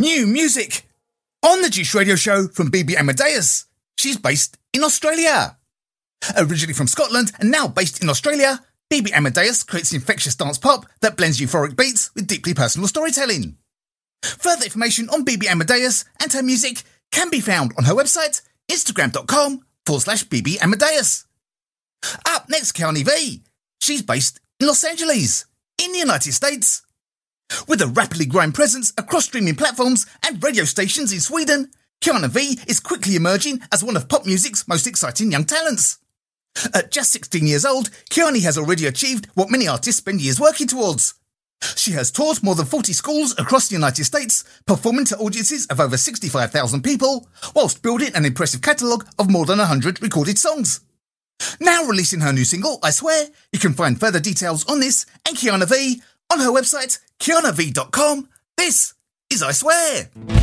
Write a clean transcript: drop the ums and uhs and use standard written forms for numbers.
New music on the Juice Radio Show from BB Amadeus. She's based in Australia. Originally from Scotland and now based in Australia, BB Amadeus creates infectious dance pop that blends euphoric beats with deeply personal storytelling. Further information on BB Amadeus and her music can be found on her website, instagram.com/BB Amadeus. Up next, Keani V. She's based in Los Angeles, in the United States. With a rapidly growing presence across streaming platforms and radio stations in Sweden, Keani V is quickly emerging as one of pop music's most exciting young talents. At just 16 years old, Keani has already achieved what many artists spend years working towards. She has toured more than 40 schools across the United States, performing to audiences of over 65,000 people, whilst building an impressive catalogue of more than 100 recorded songs. Now releasing her new single, I Swear, you can find further details on this and Keani V on her website, keaniv.com. This is I Swear.